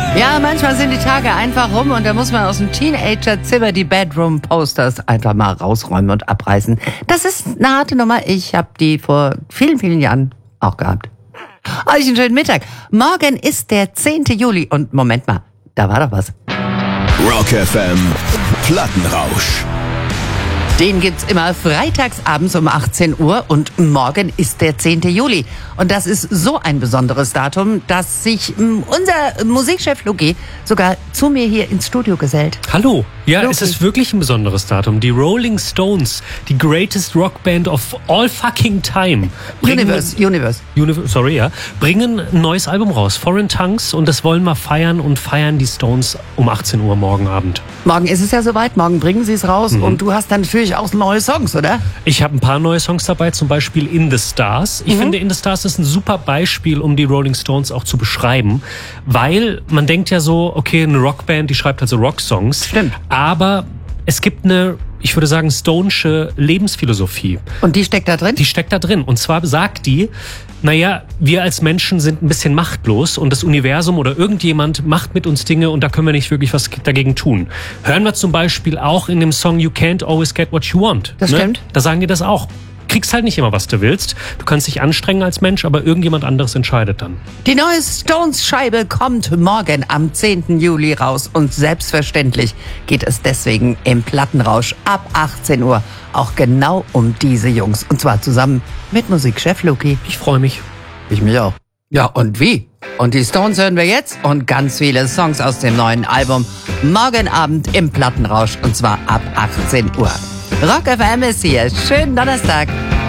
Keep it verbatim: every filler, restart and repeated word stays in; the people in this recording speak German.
Ja, manchmal sind die Tage einfach rum und da muss man aus dem Teenager-Zimmer die Bedroom-Posters einfach mal rausräumen und abreißen. Das ist eine harte Nummer. Ich habe die vor vielen, vielen Jahren auch gehabt. Euch einen schönen Mittag. Morgen ist der zehnte Juli und Moment mal, da war doch was. Rock F M Plattenrausch. Den gibt's immer freitags abends um achtzehn Uhr und morgen ist der zehnte Juli. Und das ist so ein besonderes Datum, dass sich m, unser Musikchef Luki sogar zu mir hier ins Studio gesellt. Hallo. Ja, Luki. Es ist wirklich ein besonderes Datum. Die Rolling Stones, die greatest Rockband of all fucking time. bringen- Universe, Universe. Universe, sorry, ja. Bringen ein neues Album raus, Foreign Tongues, und das wollen wir feiern und feiern die Stones um achtzehn Uhr morgen Abend. Morgen ist es ja soweit, morgen bringen sie es raus Mhm. und du hast dann natürlich auch neue Songs, oder? Ich habe ein paar neue Songs dabei, zum Beispiel In the Stars. Ich Mhm. finde, In the Stars ist ein super Beispiel, um die Rolling Stones auch zu beschreiben, weil man denkt ja so, okay, eine Rockband, die schreibt also Rocksongs. Stimmt. Aber es gibt eine, ich würde sagen, stonesche Lebensphilosophie. Und die steckt da drin? Die steckt da drin. Und zwar sagt die, naja, wir als Menschen sind ein bisschen machtlos und das Universum oder irgendjemand macht mit uns Dinge und da können wir nicht wirklich was dagegen tun. Hören wir zum Beispiel auch in dem Song You Can't Always Get What You Want. Das stimmt. Da sagen die das auch. Kriegst halt nicht immer, was du willst. Du kannst dich anstrengen als Mensch, aber irgendjemand anderes entscheidet dann. Die neue Stones-Scheibe kommt morgen am zehnten Juli raus und selbstverständlich geht es deswegen im Plattenrausch ab achtzehn Uhr auch genau um diese Jungs. Und zwar zusammen mit Musikchef Luki. Ich freue mich. Ich mich auch. Ja, und wie? Und die Stones hören wir jetzt und ganz viele Songs aus dem neuen Album morgen Abend im Plattenrausch und zwar ab achtzehn Uhr. Rock F M ist hier. Schönen Donnerstag.